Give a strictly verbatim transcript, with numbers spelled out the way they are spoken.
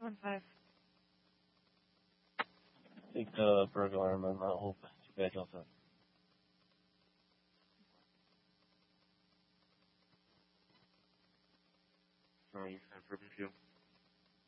One five. Take the burglar and then I'll hope you guys outside. Sorry, you said for review.